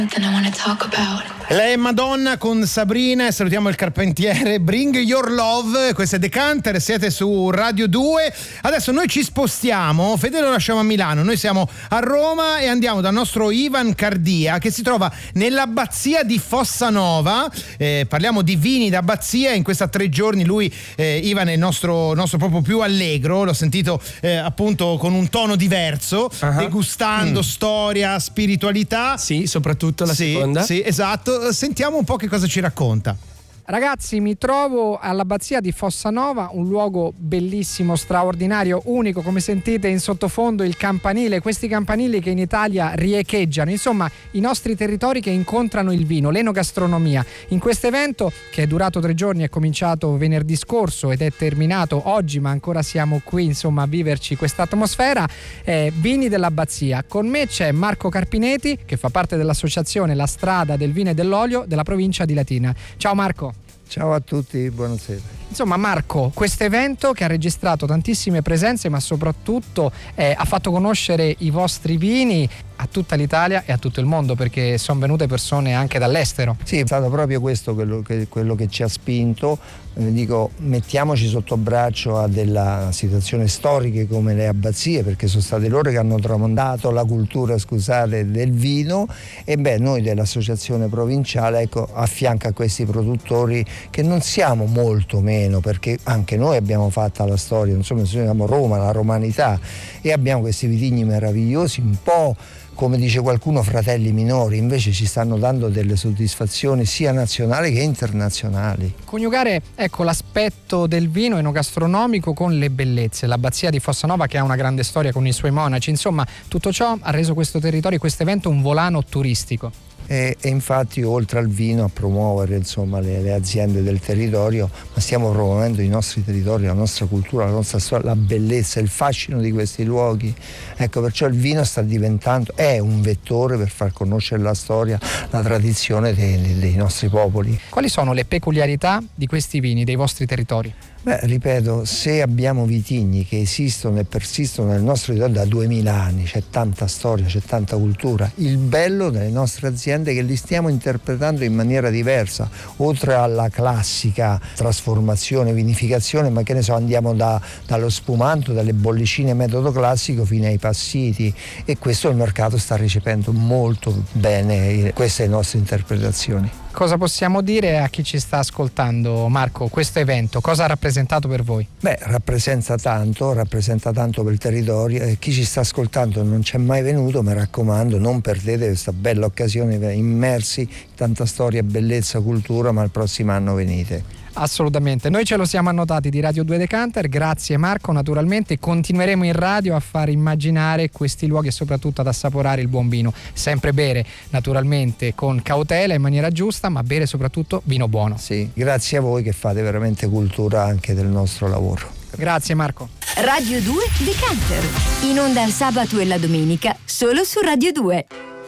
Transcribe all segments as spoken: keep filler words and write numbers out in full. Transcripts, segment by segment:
Lei è Madonna con Sabrina e salutiamo il carpentiere. Bring Your Love, questo è Decanter, siete su Radio due. Adesso noi ci spostiamo, Fede lo lasciamo a Milano, noi siamo a Roma e andiamo dal nostro Ivan Cardia che si trova nell'abbazia di Fossanova. Eh, parliamo di vini d'abbazia, in questa tre giorni lui, eh, Ivan è il nostro, nostro proprio più allegro, l'ho sentito eh, appunto con un tono diverso, uh-huh. degustando mm. storia, spiritualità. Sì, soprattutto la sì, seconda. Sì, esatto. Sentiamo un po' che cosa ci racconta. Ragazzi, mi trovo all'abbazia di Fossanova, un luogo bellissimo, straordinario, unico, come sentite in sottofondo il campanile, questi campanili che in Italia riecheggiano, insomma i nostri territori che incontrano il vino, l'enogastronomia. In questo evento, che è durato tre giorni, è cominciato venerdì scorso ed è terminato oggi, ma ancora siamo qui insomma a viverci questa atmosfera, eh, Vini dell'Abbazia. Con me c'è Marco Carpineti, che fa parte dell'associazione La Strada del Vino e dell'Olio della provincia di Latina. Ciao Marco. Ciao a tutti, buonasera. Insomma Marco, questo evento che ha registrato tantissime presenze ma soprattutto eh, ha fatto conoscere i vostri vini a tutta l'Italia e a tutto il mondo, perché sono venute persone anche dall'estero. Sì, è stato proprio questo quello che, quello che ci ha spinto. Eh, dico, mettiamoci sotto braccio a della situazione storiche come le abbazie, perché sono state loro che hanno tramandato la cultura, scusate, del vino, e beh, noi dell'associazione provinciale, ecco, a fianco a questi produttori che non siamo molto meno, perché anche noi abbiamo fatto la storia, insomma, noi siamo Roma, la romanità, e abbiamo questi vitigni meravigliosi, un po' come dice qualcuno fratelli minori, invece ci stanno dando delle soddisfazioni sia nazionali che internazionali. Coniugare, ecco, l'aspetto del vino enogastronomico con le bellezze, l'abbazia di Fossanova che ha una grande storia con i suoi monaci, insomma tutto ciò ha reso questo territorio, questo evento, un volano turistico. E, e infatti oltre al vino a promuovere insomma le, le aziende del territorio, ma stiamo promuovendo i nostri territori, la nostra cultura, la nostra storia, la bellezza, il fascino di questi luoghi. Ecco, perciò il vino sta diventando, è un vettore per far conoscere la storia, la tradizione dei, dei nostri popoli. Quali sono le peculiarità di questi vini, dei vostri territori? Beh, ripeto, se abbiamo vitigni che esistono e persistono nel nostro territorio da duemila anni, c'è tanta storia, c'è tanta cultura. Il bello delle nostre aziende è che li stiamo interpretando in maniera diversa, oltre alla classica trasformazione, vinificazione, ma che ne so, andiamo da, dallo spumanto, dalle bollicine metodo classico fino ai passiti, e questo il mercato sta recependo molto bene queste nostre interpretazioni. Cosa possiamo dire a chi ci sta ascoltando, Marco? Questo evento cosa ha rappresentato per voi? Beh, rappresenta tanto, rappresenta tanto per il territorio, e chi ci sta ascoltando non c'è mai venuto, mi raccomando, non perdete questa bella occasione, immersi in tanta storia, bellezza, cultura, ma il prossimo anno venite. Assolutamente, noi ce lo siamo annotati di Radio due Decanter, grazie Marco, naturalmente continueremo in radio a far immaginare questi luoghi e soprattutto ad assaporare il buon vino, sempre bere naturalmente con cautela, in maniera giusta, ma bere soprattutto vino buono. Sì, grazie a voi che fate veramente cultura anche del nostro lavoro. Grazie Marco. Radio due Decanter, in onda il sabato e la domenica, solo su Radio due.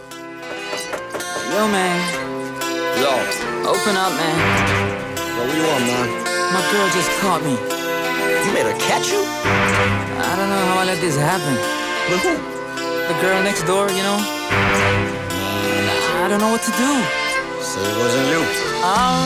Yo man, yo, open up man. What do you want, man? My girl just caught me. You made her catch you? I don't know how I let this happen. But who? The girl next door, you know? Man. I don't know what to do. So it wasn't you. Oh.